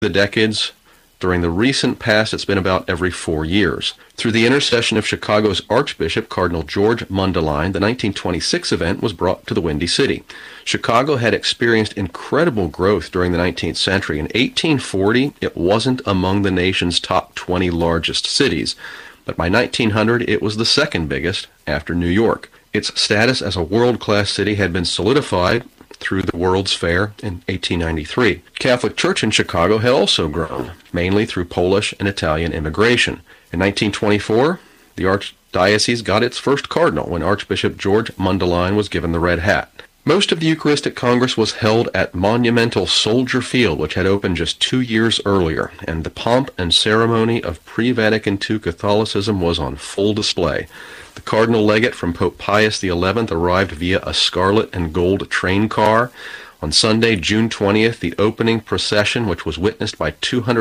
the decades. During the recent past, it's been about every 4 years. Through the intercession of Chicago's Archbishop, Cardinal George Mundelein, the 1926 event was brought to the Windy City. Chicago had experienced incredible growth during the 19th century. In 1840, it wasn't among the nation's top 20 largest cities, but by 1900, it was the second biggest after New York. Its status as a world-class city had been solidified through the World's Fair in 1893. Catholic Church in Chicago had also grown, mainly through Polish and Italian immigration. In 1924, the Archdiocese got its first cardinal when Archbishop George Mundelein was given the red hat. Most of the Eucharistic Congress was held at monumental Soldier Field, which had opened just 2 years earlier, and the pomp and ceremony of pre-Vatican II Catholicism was on full display. The Cardinal Legate from Pope Pius XI arrived via a scarlet and gold train car. On Sunday, June 20th, the opening procession, which was witnessed by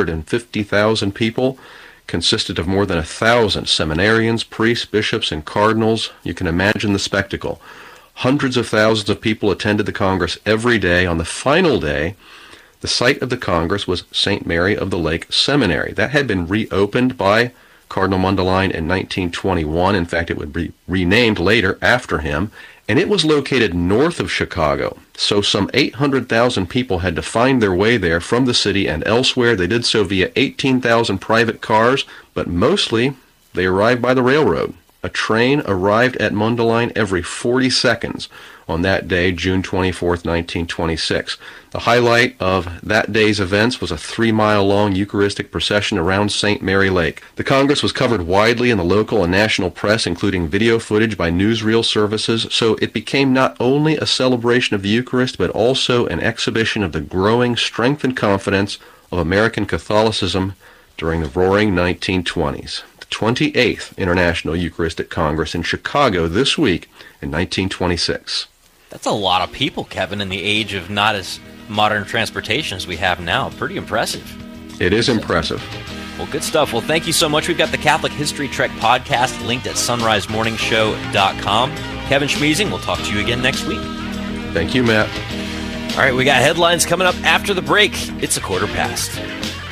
250,000 people, consisted of more than 1,000 seminarians, priests, bishops, and cardinals. You can imagine the spectacle. Hundreds of thousands of people attended the Congress every day. On the final day, the site of the Congress was St. Mary of the Lake Seminary. That had been reopened by Cardinal Mundelein in 1921. In fact, it would be renamed later after him, and it was located north of Chicago. So some 800,000 people had to find their way there from the city and elsewhere. They did so via 18,000 private cars, but mostly they arrived by the railroad. A train arrived at Mundelein every 40 seconds on that day, June 24th, 1926. The highlight of that day's events was a 3-mile-long Eucharistic procession around St. Mary Lake. The Congress was covered widely in the local and national press, including video footage by newsreel services, so it became not only a celebration of the Eucharist, but also an exhibition of the growing strength and confidence of American Catholicism during the roaring 1920s. 28th International Eucharistic Congress in Chicago this week in 1926. That's a lot of people, Kevin, in the age of not as modern transportation as we have now. Pretty impressive. It is impressive. Well, good stuff. Well, thank you so much. We've got the Catholic History Trek podcast linked at sunrisemorningshow.com. Kevin Schmeezing, we'll talk to you again next week. Thank you, Matt. All right, we got headlines coming up after the break. It's 1:15.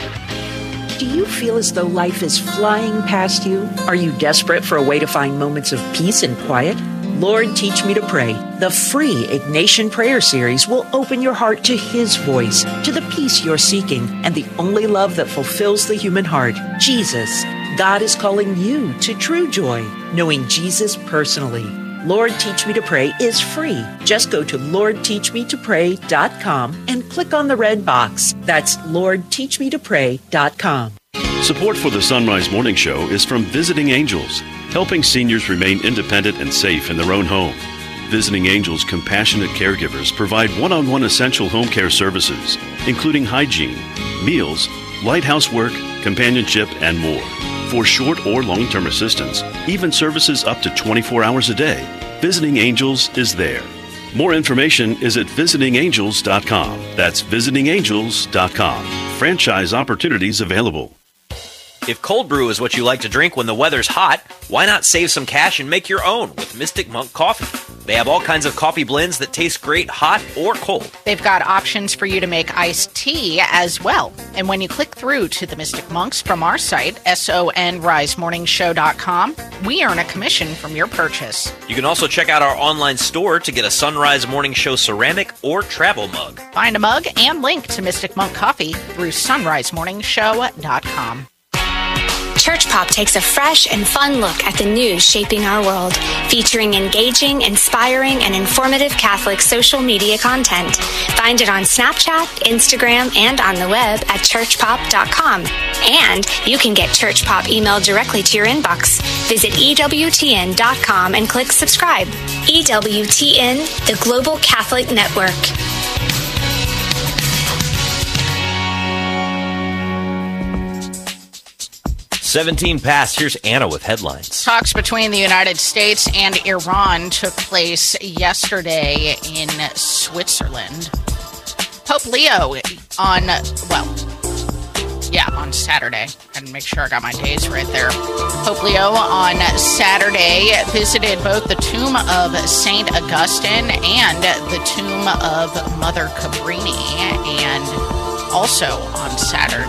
Do you feel as though life is flying past you? Are you desperate for a way to find moments of peace and quiet? Lord, Teach Me to Pray, the free Ignatian prayer series will open your heart to His voice, to the peace you're seeking, and the only love that fulfills the human heart, Jesus. God is calling you to true joy, knowing Jesus personally. Lord, Teach Me to Pray is free. Just go to LordTeachMeToPray.com and click on the red box. That's LordTeachMeToPray.com. Support for the Sunrise Morning Show is from Visiting Angels, helping seniors remain independent and safe in their own home. Visiting Angels compassionate caregivers provide one-on-one essential home care services, including hygiene, meals, light housework, companionship, and more. For short or long-term assistance, even services up to 24 hours a day, Visiting Angels is there. More information is at visitingangels.com. That's visitingangels.com. Franchise opportunities available. If cold brew is what you like to drink when the weather's hot, why not save some cash and make your own with Mystic Monk Coffee? They have all kinds of coffee blends that taste great hot or cold. They've got options for you to make iced tea as well. And when you click through to the Mystic Monks from our site, sonrisemorningshow.com, we earn a commission from your purchase. You can also check out our online store to get a Sunrise Morning Show ceramic or travel mug. Find a mug and link to Mystic Monk Coffee through sunrisemorningshow.com. Church Pop takes a fresh and fun look at the news shaping our world, featuring engaging, inspiring, and informative Catholic social media content. Find it on Snapchat, Instagram, and on the web at churchpop.com. And you can get Church Pop emailed directly to your inbox. Visit EWTN.com and click subscribe. EWTN, the Global Catholic Network. 17 past. Here's Anna with headlines. Talks between the United States and Iran took place yesterday in Switzerland. Pope Leo on Saturday. And make sure I got my days right there. Pope Leo on Saturday visited both the tomb of St. Augustine and the tomb of Mother Cabrini. And also on Saturday.